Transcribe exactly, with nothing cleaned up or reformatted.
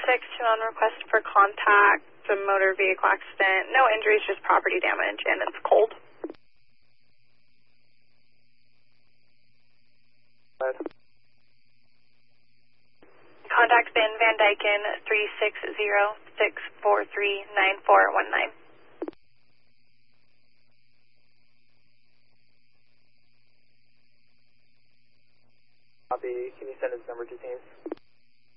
six two on request for contact, a motor vehicle accident. No injuries, just property damage, and it's cold. Contact Ben Van Dyken, three six zero, six four three, nine four one nine. Copy. Can you send his number to teams?